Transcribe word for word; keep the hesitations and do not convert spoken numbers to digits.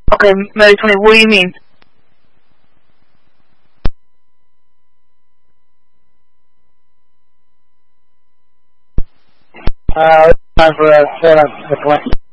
Okay, Mary Tony, what do you mean? Uh, time for a set up the point.